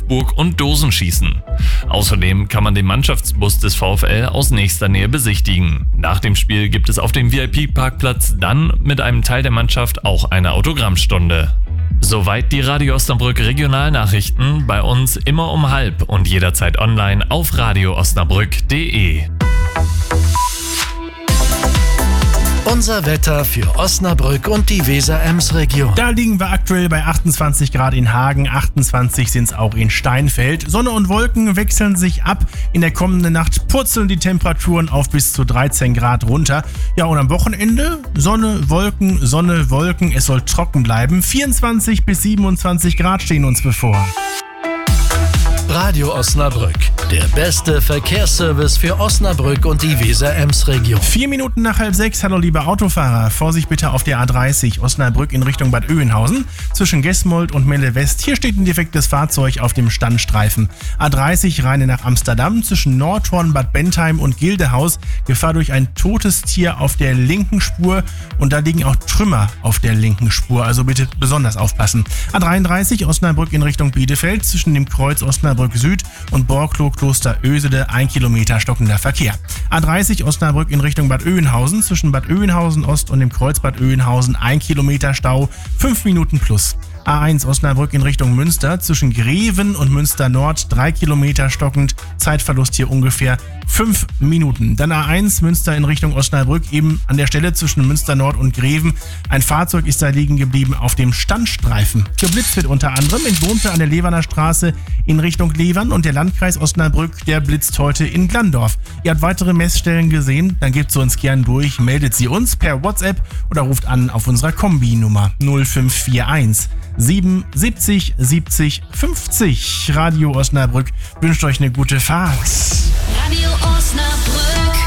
Hofburg und Dosenschießen. Außerdem kann man den Mannschaftsbus des VfL aus nächster Nähe besichtigen. Nach dem Spiel gibt es auf dem VIP-Parkplatz dann mit einem Teil der Mannschaft auch eine Autogrammstunde. Soweit die Radio Osnabrück Regionalnachrichten, bei uns immer um 12:30 und jederzeit online auf radioosnabrück.de. Unser Wetter für Osnabrück und die Weser-Ems-Region. Da liegen wir aktuell bei 28 Grad in Hagen, 28 sind es auch in Steinfeld. Sonne und Wolken wechseln sich ab. In der kommenden Nacht purzeln die Temperaturen auf bis zu 13 Grad runter. Ja, und am Wochenende Sonne, Wolken. Es soll trocken bleiben. 24 bis 27 Grad stehen uns bevor. Radio Osnabrück, der beste Verkehrsservice für Osnabrück und die Weser-Ems-Region. 4 Minuten nach 5:30. Hallo liebe Autofahrer, Vorsicht bitte auf der A30 Osnabrück in Richtung Bad Oeynhausen zwischen Gesmold und Melle West. Hier steht ein defektes Fahrzeug auf dem Standstreifen. A30 Rheine nach Amsterdam zwischen Nordhorn, Bad Bentheim und Gildehaus. Gefahr durch ein totes Tier auf der linken Spur und da liegen auch Trümmer auf der linken Spur, also bitte besonders aufpassen. A33 Osnabrück in Richtung Bielefeld zwischen dem Kreuz Osnabrück Süd und Borkloh Kloster Ösede 1 Kilometer stockender Verkehr. A30 Osnabrück in Richtung Bad Oeynhausen zwischen Bad Oeynhausen Ost und dem Kreuz Bad Oeynhausen 1 Kilometer Stau, 5 Minuten plus. A1 Osnabrück in Richtung Münster zwischen Greven und Münster Nord 3 Kilometer stockend, Zeitverlust hier ungefähr 5 Minuten. Dann A1 Münster in Richtung Osnabrück, eben an der Stelle zwischen Münster Nord und Greven. Ein Fahrzeug ist da liegen geblieben auf dem Standstreifen. Geblitzt wird unter anderem in Bohnte an der Leverner Straße in Richtung Levern und der Landkreis Osnabrück, der blitzt heute in Glandorf. Ihr habt weitere Messstellen gesehen, dann gebt sie uns gern durch, meldet sie uns per WhatsApp oder ruft an auf unserer Kombi-Nummer 0541 77 70 50. Radio Osnabrück wünscht euch eine gute Fahrt. Radio Osnabrück.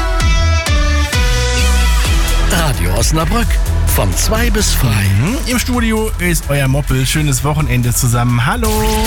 Radio Osnabrück von 2 bis 5. Im Studio ist euer Moppel. Schönes Wochenende zusammen. Hallo.